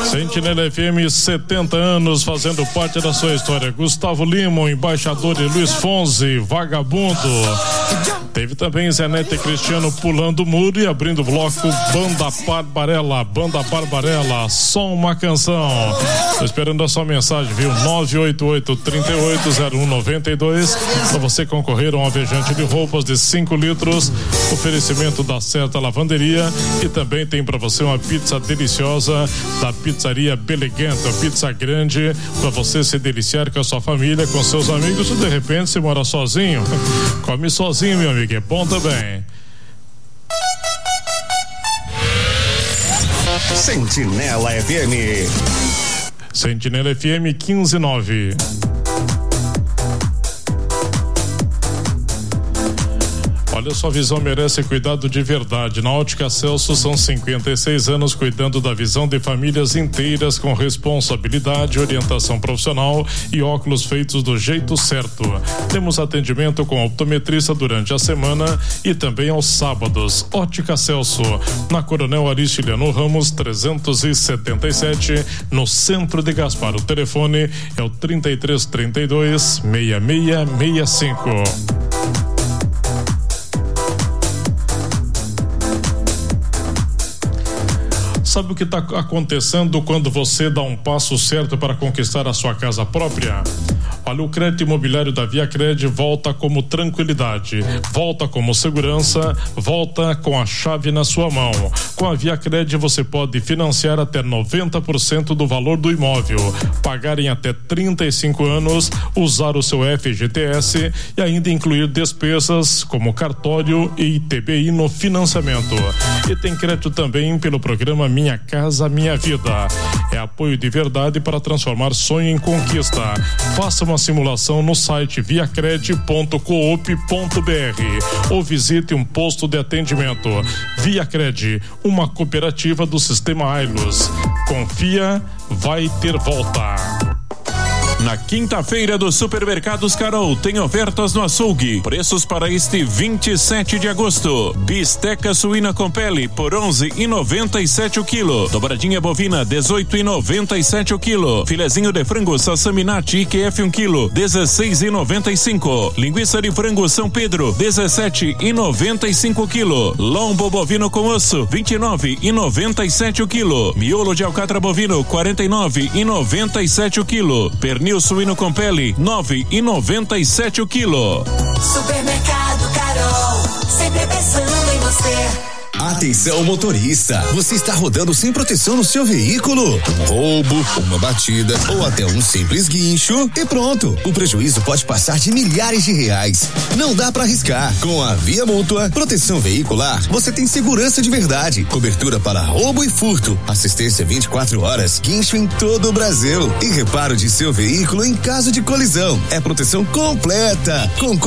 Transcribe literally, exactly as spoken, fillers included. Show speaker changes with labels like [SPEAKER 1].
[SPEAKER 1] Sentinela F M, setenta anos fazendo parte da sua história. Gustavo Lima, o embaixador, e Luiz Fonzi, Vagabundo. Teve também Zenete Cristiano pulando o muro e abrindo o bloco Banda Barbarella, Banda Barbarella, só uma canção. Tô esperando a sua mensagem, viu? nove oito oito, três oito zero um nove dois para você concorrer a um alvejante de roupas de cinco litros, oferecimento da Certa Lavanderia, e também tem para você uma pizza deliciosa da Pizzaria Belegento, pizza grande para você se deliciar com a sua família, com seus amigos, ou de repente se mora sozinho, come sozinho, meu amigo, é bom também.
[SPEAKER 2] Sentinela F M.
[SPEAKER 1] Sentinela F M quinze nove. Olha, sua visão merece cuidado de verdade. Na Ótica Celso são cinquenta e seis anos cuidando da visão de famílias inteiras com responsabilidade, orientação profissional e óculos feitos do jeito certo. Temos atendimento com optometrista durante a semana e também aos sábados. Ótica Celso, na Coronel Aristiliano Ramos trezentos e setenta e sete, no centro de Gaspar. O telefone é o trinta e três, trinta e dois, seis seis seis cinco. Sabe o que está acontecendo quando você dá um passo certo para conquistar a sua casa própria? Olha, o crédito imobiliário da ViaCred volta como tranquilidade, volta como segurança, volta com a chave na sua mão. Com a ViaCred você pode financiar até noventa por cento do valor do imóvel, pagar em até trinta e cinco anos, usar o seu F G T S e ainda incluir despesas como cartório e I T B I no financiamento. E tem crédito também pelo programa Minha Casa Minha Vida. É apoio de verdade para transformar sonho em conquista. Faça uma simulação no site viacred ponto coop ponto br ou visite um posto de atendimento. ViaCred, uma cooperativa do sistema Ailos. Confia, vai ter volta.
[SPEAKER 3] Na quinta-feira do Supermercados Carol tem ofertas no açougue. Preços para este vinte e sete de agosto. Bisteca suína com pele por onze e noventa e sete o quilo. Dobradinha bovina dezoito e noventa e sete o quilo. Filezinho de frango Sassaminati I Q F um quilo dezesseis e noventa e cinco. Linguiça de frango São Pedro dezessete e noventa e cinco o quilo. Lombo bovino com osso vinte e nove e noventa e sete o quilo. Miolo de alcatra bovino quarenta e nove e noventa e sete o quilo. Pernil suíno com pele nove e noventa e sete o quilo.
[SPEAKER 4] Supermercado Carol, sempre pensando em você.
[SPEAKER 2] Atenção, motorista, você está rodando sem proteção no seu veículo? Um roubo, uma batida ou até um simples guincho e pronto, o prejuízo pode passar de milhares de reais. Não dá para arriscar. Com a Via Mútua Proteção Veicular, você tem segurança de verdade, cobertura para roubo e furto, assistência vinte e quatro horas, guincho em todo o Brasil e reparo de seu veículo em caso de colisão. É proteção completa, com